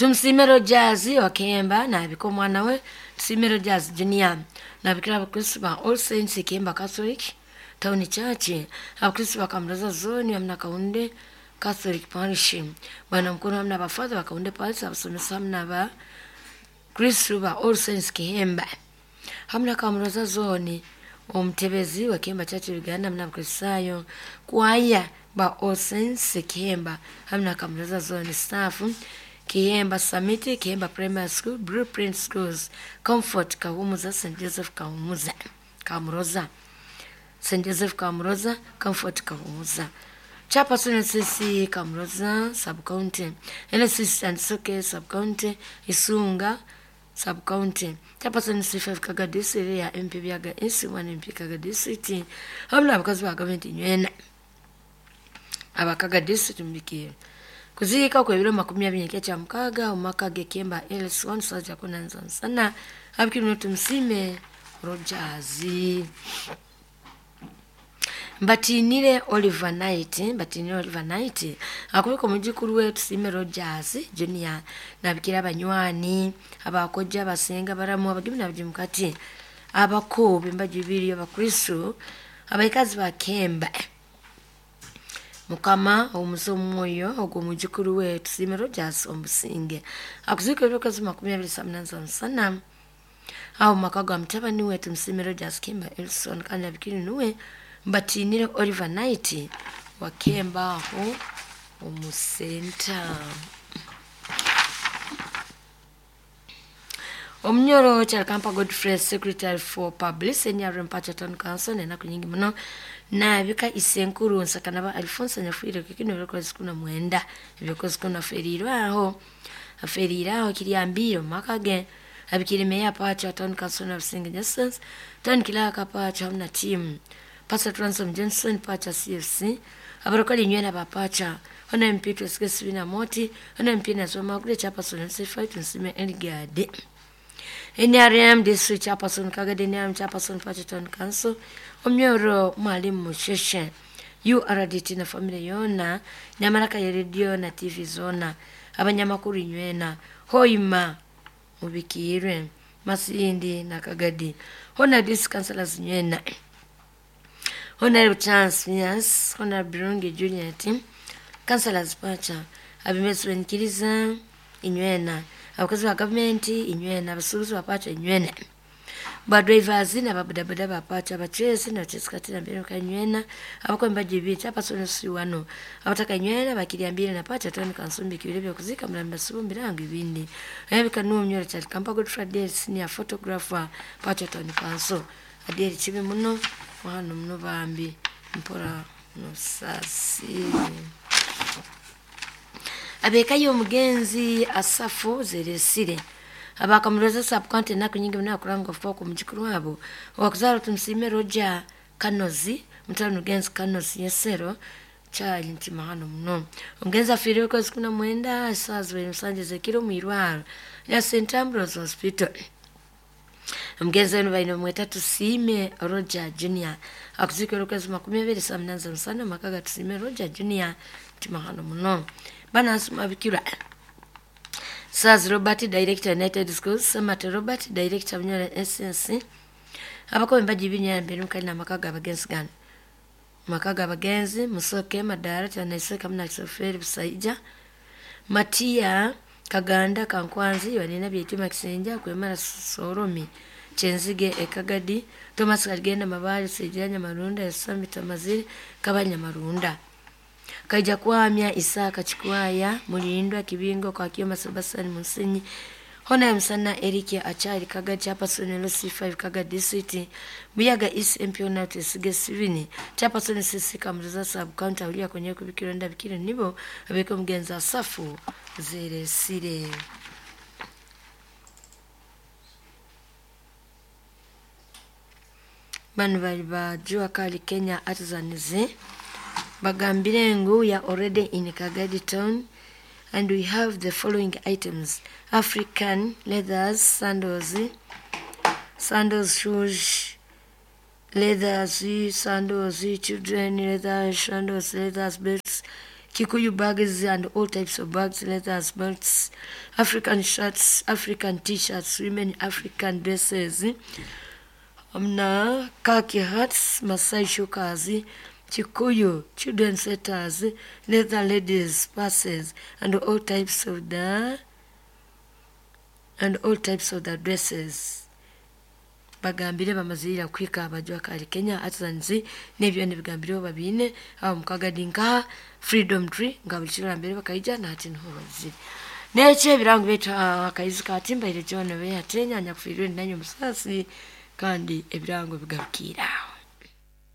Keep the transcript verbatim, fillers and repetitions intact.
Tumsimero Jazi wa Kemba na biko mwana we Tumsimero Jazi Junior na bikira abakristo ba All Saints Kemba Catholic Town Church abakristo bakamraza zone amna kaunde Catholic Parish bwana mkono amna bafadha bakaunde parish abasomesa amna ba Kristo ba All Saints Kemba hamna kamraza zone omtebezi wa Kemba Church Uganda amna bakristayo kwaya ba All Saints Kemba hamna kamraza zone staff Kihemba Summit, Kihemba Primary School, Blueprint Schools, Comfort Kahumuza, Saint Joseph Kahumuza, Kamuroza, Saint Joseph Kamuroza, Comfort Kahumuza. Chairperson N C C Kamuroza, Sub-County, N C C and Soke, Sub-County, Isunga, Sub-County. Chairperson N C five Kagadi City, ya M P Biaga, N C one M P Kagadi City. Hamna because we are government in Yuena. Aba Kagadi City mbiki. Kuzika kwa vile makumi abiri n'ekya mukaga umaka gekemba L S one saja kunanza sana abiki mnotu msime Rogers Batinire Oliver Knight Batinire Oliver Knight akubiko mujikuru wetu sime Rogers Junior nabikira abanywani abakoja basenga baramu abagimi nabijimukati abakobe mbajibiri abakristo abayikazi ba Kemba Mukama omusomoyo ogwo mujikuru wetu sime Rogers omusinge akuzika ebirokazi makumi abiri samunanza sana awo makaga mtabani wetu msime Rogers Kemba Elson kandi abikiri nuwe Batinire Oliver Knight wa Kemba ho omusenta Omnyoro cha Kampa Godfrey Secretary for Publicity and Rempachaton Council na kunyingi mno na bika isenkuru nsakanaba Alphonse Nyafuire kikino bikozi kuna mwenda bikozi kuna ferira aho aferira aho kiriambiro makage abikiri meya pacha Town Council of Singing Justice Town Kilaka pacha hamna team Pastor Ransom Johnson pacha C F C abarokali nywena bapacha ona M P Twesivina Moti ona M P na soma kule chapa so nse fight nsime Elgade N R M District Chairperson Kagadi N R M Chairperson Pachaton Council Omnyoro Mwalimu Musheshe U R D T na familia yona Nyamaraka ya radio na T V zona Abanyamakuru nywena Hoima Mubikire Masindi na Kagadi Hona District Councilors nywena Honorable Chance Fias Honorable Birungi Junior Team Councilors Pacha Abimesu Nkiriza Inywena Abakozi wa government inywena abasuruzi bapacha inywena ba drivers na babadabada bapacha abachesi na chesikati na mbere kanywena abakomba jibiti apasono siwano abataka inywena bakiriambira na pacha Town Council kibire byo kuzika mlamba subu mirango ibindi ebika no mnyoro cha Kampa Godfrey Day senior photographer pacha Town Council adiri chibe muno wano muno bambi mpora no sasi Abeka yo mugenzi asafu zeresire abaka muroza subcontinent nako nyingi mna kuranga foko ku mujikuru wabo wakuzaro tumsime Roger Kanozi mtano mugenzi Kanozi yesero cha ntima hano mno mugenzi afiriwe ko sikuna mwenda sazwe msanje zekiro mwirwaro ya Saint Ambrose Hospital mugenzi wenu baino mweta tusime Roger Junior akuzikero ko makumi abiri samunanza msana makaga tusime Roger Junior ntima hano mno Bana asuma bikira Saz Robert Director United Schools Samate Robert Director Mnyora S N C abako mbaji binya mbere mukali na makaga abagenzi gana makaga abagenzi musoke madara cyane se kamna soferi bisaija Matia Kaganda Kankwanzi wanina byetima kisenja kwemara Soromi Chenzige Ekagadi Thomas Kagenda mabali sejanya marunda yasamita maziri kabanya marunda Kaija kwamya Isaka Chikwaya mulindwa kibingo kwa Kioma Sabasani Musinyi Hona msana Eriki Achari Kaga Chairperson C five Kaga District Buyaga East M P na Tesige Sivini Chairperson C C Kamruza Sub County ulia kwenye kubikiro nda bikiro nibo abeko mgenza safu zere sire Banu bali ba jua kali Kenya artisanize Bagambirengu ya already in Kagadi town and we have the following items African leathers sandals sandals shoes leathers sandals children leathers sandals leathers belts Kikuyu bags and all types of bags, leathers, belts, African shirts, African t-shirts, women African dresses, amna khaki hats, Masai shukers, Kikuyu children sweaters, leather ladies purses, and all types of the and all types of the dresses. Bagambire bamazira kwika abajwa kali Kenya Artisans nebyo ne bigambire babine aba mukagadinka Freedom Tree ngabulishira mbere bakayija nati nho baziri neche birango beta akayizi katimba ile jone we atenya nyakufirwe nanyo musasi kandi ebirango bigarukira.